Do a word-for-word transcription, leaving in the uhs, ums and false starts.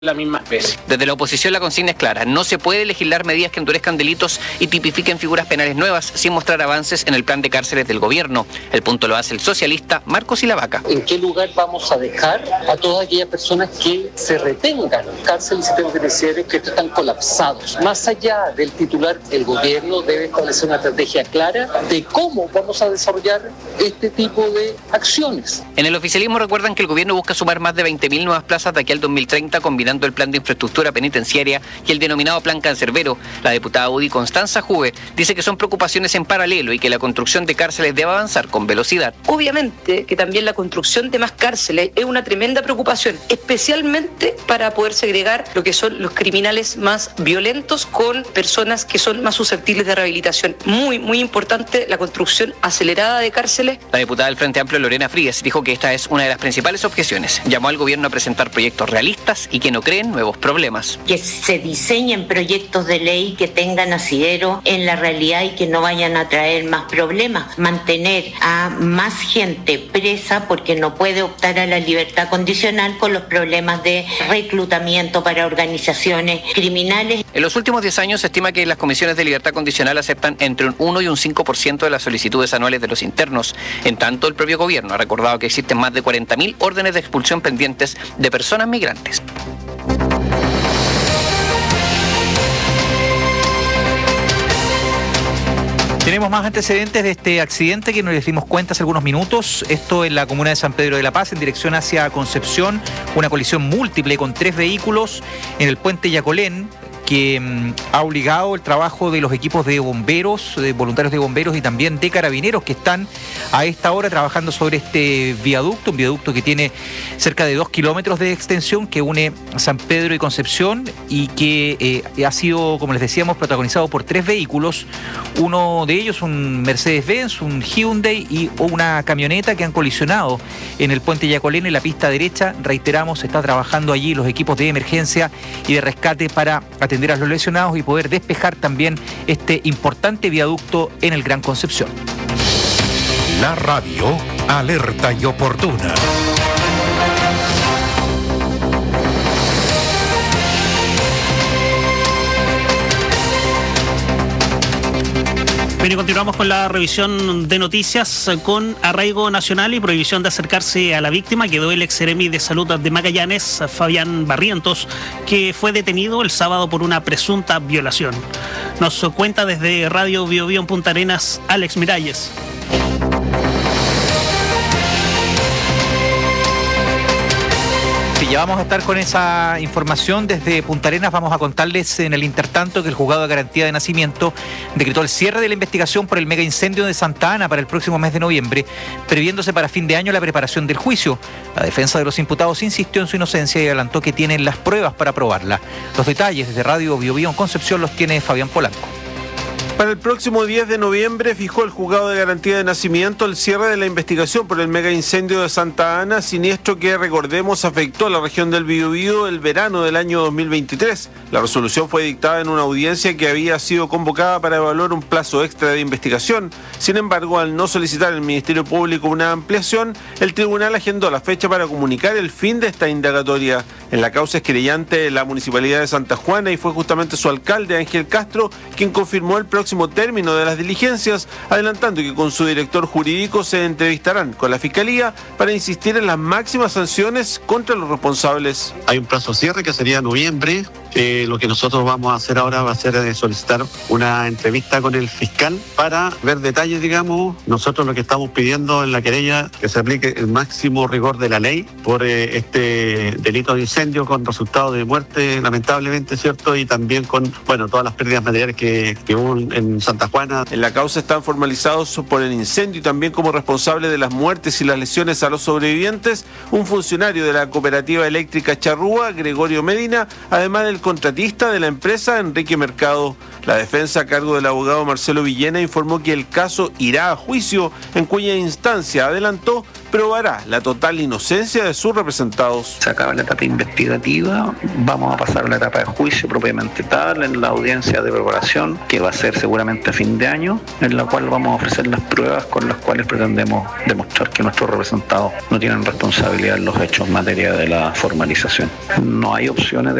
la misma especie. Desde la oposición la consigna es clara: no se puede legislar medidas que endurezcan delitos y tipifiquen figuras penales nuevas sin mostrar avances en el plan de cárceles del gobierno. El punto lo hace el socialista Marcos Ilavaca. ¿En qué lugar vamos a dejar a todas aquellas personas que se retengan en cárceles? Y tengo que decir que están colapsados. Más allá del titular, el gobierno debe establecer una estrategia clara de cómo vamos a desarrollar este tipo de acciones. En el oficialismo recuerdan que el gobierno busca sumar más de veinte mil nuevas plazas de aquí al dos mil treinta, combinando el plan de infraestructura penitenciaria y el denominado plan cancerbero. La diputada U D I Constanza Juve dice que son preocupaciones en paralelo y que la construcción de cárceles debe avanzar con velocidad. Obviamente que también la construcción de más cárceles es una tremenda preocupación, especialmente para poder segregar lo que son los criminales más violentos con personas que son más susceptibles de rehabilitación. Muy, muy importante la construcción acelerada de cárceles. La diputada del Frente Amplio, Lorena Frías, dijo que esta es una de las principales objeciones. Llamó al gobierno a presentar proyectos realistas y que no creen nuevos problemas. Que se diseñen proyectos de ley que tengan asidero en la realidad y que no vayan a traer más problemas. Mantener a más gente presa porque no puede optar a la libertad condicional con los problemas de reclutamiento para organizaciones criminales. En los últimos diez años se estima que las comisiones de libertad condicional aceptan entre un uno y un cinco por ciento de las solicitudes anuales de los internos. En tanto, el propio gobierno ha recordado que existen más de cuarenta mil órdenes de expulsión pendientes de personas migrantes. Tenemos más antecedentes de este accidente que nos dimos cuenta hace algunos minutos. Esto en la comuna de San Pedro de la Paz, en dirección hacia Concepción. Una colisión múltiple con tres vehículos en el puente Yacolén, que um, ha obligado el trabajo de los equipos de bomberos, de voluntarios de bomberos y también de carabineros que están a esta hora trabajando sobre este viaducto, un viaducto que tiene cerca de dos kilómetros de extensión que une San Pedro y Concepción y que eh, ha sido, como les decíamos, protagonizado por tres vehículos, uno de ellos un Mercedes-Benz, un Hyundai y una camioneta que han colisionado en el puente Yacolén en la pista derecha. Reiteramos, está trabajando allí los equipos de emergencia y de rescate para atender a los lesionados y poder despejar también este importante viaducto en el Gran Concepción. La radio alerta y oportuna. Bien, y continuamos con la revisión de noticias con arraigo nacional y prohibición de acercarse a la víctima. Quedó el ex seremi de salud de Magallanes, Fabián Barrientos, que fue detenido el sábado por una presunta violación. Nos cuenta desde Radio Bio Bio en Punta Arenas, Alex Miralles. Ya vamos a estar con esa información desde Punta Arenas. Vamos a contarles en el intertanto que el Juzgado de Garantía de Nacimiento decretó el cierre de la investigación por el mega incendio de Santa Ana para el próximo mes de noviembre, previéndose para fin de año la preparación del juicio. La defensa de los imputados insistió en su inocencia y adelantó que tienen las pruebas para probarla. Los detalles desde Radio Bio Bio en Concepción los tiene Fabián Polanco. Para el próximo diez de noviembre fijó el Juzgado de Garantía de Nacimiento el cierre de la investigación por el mega incendio de Santa Ana, siniestro que, recordemos, afectó a la región del Biobío el verano del año dos mil veintitrés. La resolución fue dictada en una audiencia que había sido convocada para evaluar un plazo extra de investigación. Sin embargo, al no solicitar el Ministerio Público una ampliación, el tribunal agendó la fecha para comunicar el fin de esta indagatoria. En la causa es querellante la Municipalidad de Santa Juana y fue justamente su alcalde, Ángel Castro, quien confirmó el próximo término de las diligencias, adelantando que con su director jurídico se entrevistarán con la Fiscalía para insistir en las máximas sanciones contra los responsables. Hay un plazo cierre que sería noviembre. Eh, lo que nosotros vamos a hacer ahora va a ser eh, solicitar una entrevista con el fiscal para ver detalles, digamos. Nosotros lo que estamos pidiendo en la querella que se aplique el máximo rigor de la ley por eh, este delito de incendio con resultado de muerte, lamentablemente, ¿cierto? Y también con, bueno, todas las pérdidas materiales que, que hubo en Santa Juana. En la causa están formalizados por el incendio y también como responsable de las muertes y las lesiones a los sobrevivientes un funcionario de la Cooperativa Eléctrica Charrúa, Gregorio Medina, además del el contratista de la empresa, Enrique Mercado. La defensa a cargo del abogado Marcelo Villena informó que el caso irá a juicio, en cuya instancia, adelantó, probará la total inocencia de sus representados. Se acaba la etapa investigativa, vamos a pasar a la etapa de juicio propiamente tal, en la audiencia de preparación, que va a ser seguramente a fin de año, en la cual vamos a ofrecer las pruebas con las cuales pretendemos demostrar que nuestros representados no tienen responsabilidad en los hechos en materia de la formalización. No hay opciones de